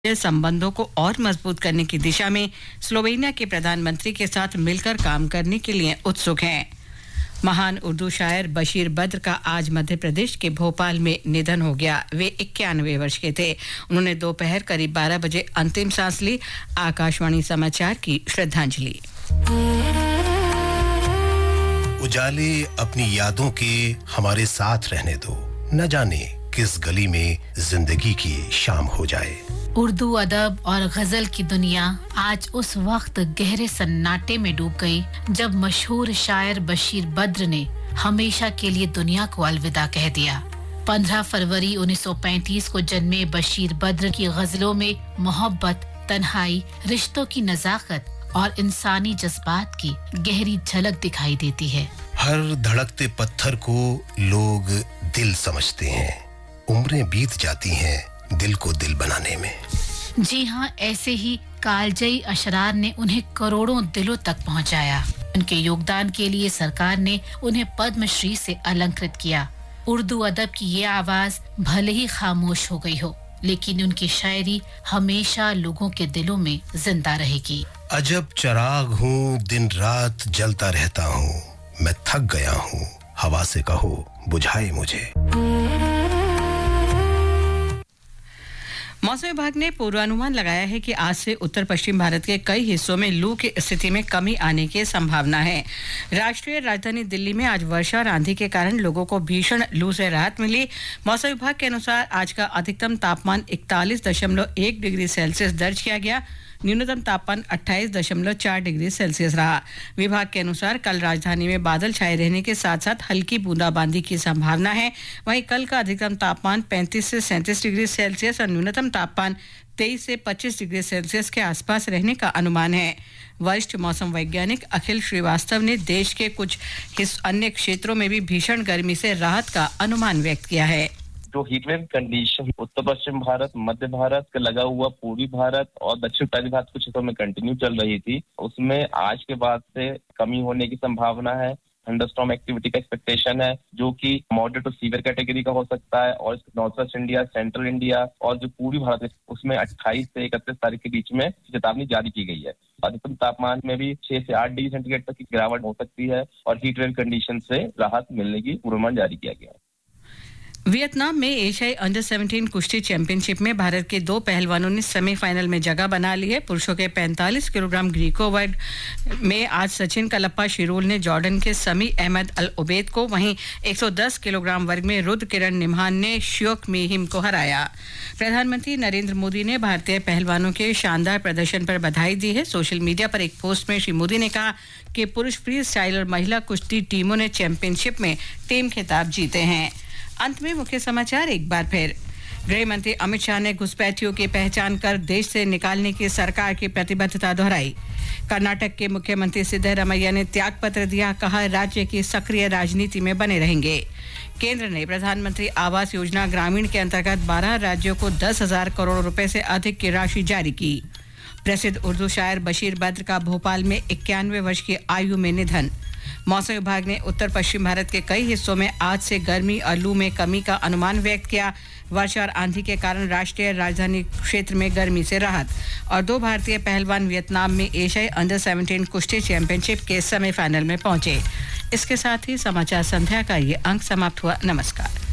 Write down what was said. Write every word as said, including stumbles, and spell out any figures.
संबंधों को और मजबूत करने की दिशा में स्लोवेनिया के प्रधानमंत्री के साथ मिलकर काम करने के लिए उत्सुक हैं। महान उर्दू शायर बशीर बद्र का आज मध्य प्रदेश के भोपाल में निधन हो गया। वे इक्यानवे वर्ष के थे। उन्होंने दोपहर करीब बारह बजे अंतिम सांस ली। आकाशवाणी समाचार की श्रद्धांजलि। उजाले अपनी यादों के हमारे साथ रहने दो, न जाने किस गली में जिंदगी की शाम हो जाए। उर्दू अदब और गजल की दुनिया आज उस वक्त गहरे सन्नाटे में डूब गई जब मशहूर शायर बशीर बद्र ने हमेशा के लिए दुनिया को अलविदा कह दिया। पंद्रह फरवरी उन्नीस सौ पैंतीस को जन्मे बशीर बद्र की गजलों में मोहब्बत, तन्हाई, रिश्तों की नजाकत और इंसानी जज्बात की गहरी झलक दिखाई देती है। हर धड़कते पत्थर को लोग दिल समझते हैं। उम्रें बीत जाती हैं दिल को दिल बनाने में। जी हाँ, ऐसे ही कालजयी अशरार ने उन्हें करोड़ों दिलों तक पहुंचाया। उनके योगदान के लिए सरकार ने उन्हें पद्मश्री से अलंकृत किया। उर्दू अदब की ये आवाज भले ही खामोश हो गई हो, लेकिन उनकी शायरी हमेशा लोगों के दिलों में जिंदा रहेगी। अजब चिराग हूँ, दिन रात जलता रहता हूँ, मैं थक गया हूँ, हवा से कहो बुझाए मुझे। मौसम विभाग ने पूर्वानुमान लगाया है कि आज से उत्तर पश्चिम भारत के कई हिस्सों में लू की स्थिति में कमी आने की संभावना है। राष्ट्रीय राजधानी दिल्ली में आज वर्षा और आंधी के कारण लोगों को भीषण लू से राहत मिली। मौसम विभाग के अनुसार आज का अधिकतम तापमान इकतालीस दशमलव एक डिग्री सेल्सियस दर्ज किया गया। न्यूनतम तापमान अट्ठाईस दशमलव चार डिग्री सेल्सियस रहा। विभाग के अनुसार कल राजधानी में बादल छाए रहने के साथ साथ हल्की बूंदाबांदी की संभावना है। वहीं कल का अधिकतम तापमान पैंतीस से सैंतीस डिग्री सेल्सियस और न्यूनतम तापमान तेईस से पच्चीस डिग्री सेल्सियस के आसपास रहने का अनुमान है। वरिष्ठ मौसम वैज्ञानिक अखिल श्रीवास्तव ने देश के कुछ अन्य क्षेत्रों में भी भीषण गर्मी से राहत का अनुमान व्यक्त किया है। जो हीटवेव कंडीशन उत्तर पश्चिम भारत, मध्य भारत का लगा हुआ पूर्वी भारत और दक्षिण उत्तरी भारत कुछ हिस्सों में कंटिन्यू चल रही थी, उसमें आज के बाद से कमी होने की संभावना है। थंडरस्टॉर्म एक्टिविटी का एक्सपेक्टेशन है, जो कि मॉडरेट टू सीवियर कैटेगरी का हो सकता है। और north west India, central India और जो पूर्वी भारत है उसमें अट्ठाईस से इकतीस तारीख के बीच में चेतावनी जारी की गई है। अधिकतम तापमान में भी छह से आठ डिग्री सेंटीग्रेड तक की गिरावट हो सकती है और हीटवेव कंडीशन से राहत मिलने की पूर्वानुमान जारी किया गया है। वियतनाम में एशियाई अंडर सत्रह कुश्ती चैंपियनशिप में भारत के दो पहलवानों ने सेमीफाइनल में जगह बना ली है। पुरुषों के पैंतालीस किलोग्राम ग्रीको वर्ग में आज सचिन कलप्पा शिरोल ने जॉर्डन के समी अहमद अल उबैद को, वहीं एक सौ दस किलोग्राम वर्ग में रुद्र किरण निम्हान ने श्योक मीहिम को हराया। प्रधानमंत्री नरेंद्र मोदी ने भारतीय पहलवानों के शानदार प्रदर्शन पर बधाई दी है। सोशल मीडिया पर एक पोस्ट में श्री मोदी ने कहा कि पुरुष फ्री स्टाइल और महिला कुश्ती टीमों ने चैंपियनशिप में टीम खिताब जीते हैं। अंत में मुख्य समाचार एक बार फिर। गृह मंत्री अमित शाह ने घुसपैठियों की पहचान कर देश से निकालने की सरकार की प्रतिबद्धता दोहराई। कर्नाटक के मुख्यमंत्री सिद्धरमैया ने त्यागपत्र दिया, कहा राज्य की सक्रिय राजनीति में बने रहेंगे। केंद्र ने प्रधानमंत्री आवास योजना ग्रामीण के अंतर्गत बारह राज्यों को दस हजार करोड़ रुपए से अधिक की राशि जारी की। प्रसिद्ध उर्दू शायर बशीर बद्र का भोपाल में इक्यानवे वर्ष की आयु में निधन। मौसम विभाग ने उत्तर पश्चिम भारत के कई हिस्सों में आज से गर्मी और लू में कमी का अनुमान व्यक्त किया। वर्षा और आंधी के कारण राष्ट्रीय राजधानी क्षेत्र में गर्मी से राहत। और दो भारतीय पहलवान वियतनाम में एशियाई अंडर सत्रह कुश्ती चैंपियनशिप के सेमीफाइनल में पहुंचे। इसके साथ ही समाचार संध्या का ये अंक समाप्त हुआ। नमस्कार।